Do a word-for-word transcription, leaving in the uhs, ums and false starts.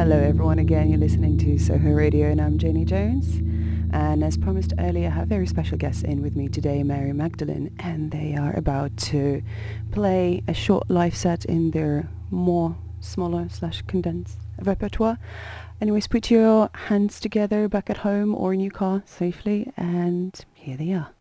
Hello everyone again, you're listening to Soho Radio and I'm Janie Jones. And as promised earlier, I have very special guests in with me today, Mary Magdalene, and they are about to play a short live set in their more smaller slash condensed repertoire. Anyways, put your hands together back at home or in your car safely, and here they are.